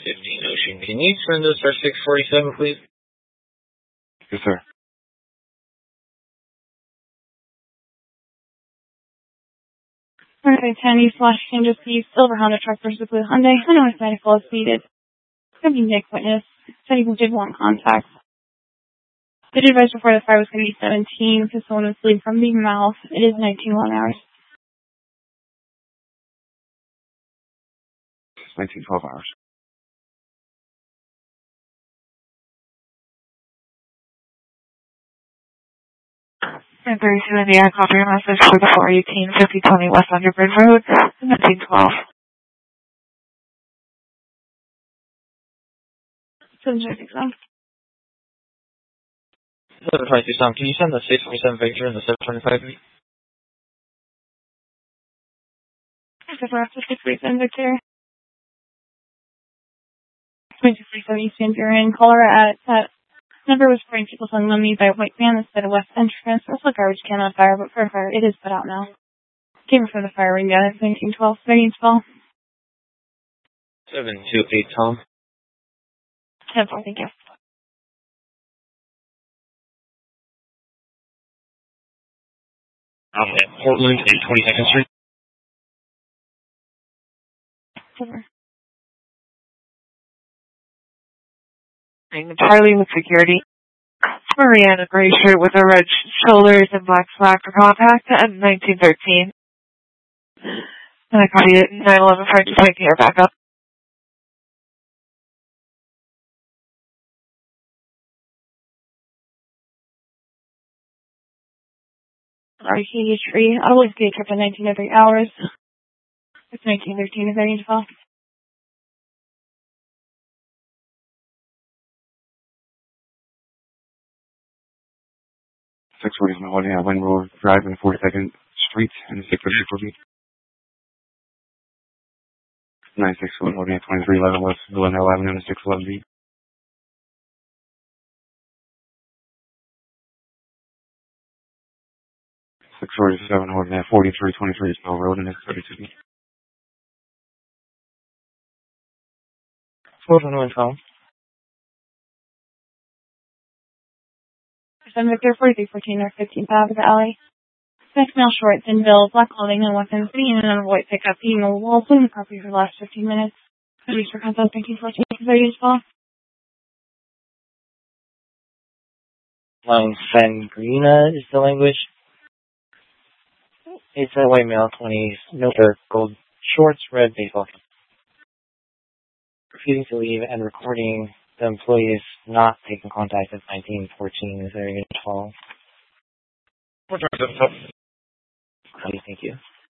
Ocean. Can you turn this for 647, please? Yes, sir. Alright, 10 East Washington, just the silver Honda truck versus blue Hyundai. I know it's medical is needed. Could be Nick witness. Said he did want contact. They did advise before the fire was going to be 17 because someone was bleeding from the mouth. It is 19 long hours. 19-12 hours. And 32 Indiana, copy your message for the 418 5020 West Underbridge Road, 1912. 726 on. 722 Sam, can you send the 647 Victor and the 725 to me? Okay, we're after 637 Victor. 2247 East Van Buren. Caller at that number was reporting people selling money by a white van that said a west entrance. Also garbage can on fire, but for a fire, it is put out now. Came from the fire ring down at 1912. 1912. 728 Tom. 10-4, thank you. At Portland and 22nd Street. Over. Charlie with security. Maria in a gray shirt with a red shoulders and black slack for contact at 1913. And I copied it. 911 for just making her back up. RT tree. I always get a trip in 19 every hours. It's 1913 if I need to call. 640 holding at Windrow Drive and 42nd Street and 634 feet. 961 holding at 2311 West Villanelle Avenue and 611 feet. 647 holding at 4323 Snow Road and 32 feet. 421 Tom. 7 Victor 4314 North 15th Ave of the alley. Next male short, thin build, black clothing and weapons, sitting in another white pickup, beating the walls in the property for the last 15 minutes. Reach for contact 1914 is very useful. Sangrina is the language. It's a white male, 20s, no shirt, gold shorts, red baseball cap. Refusing to leave and recording the employees not taking contact at 1914 is very useful. Thank you.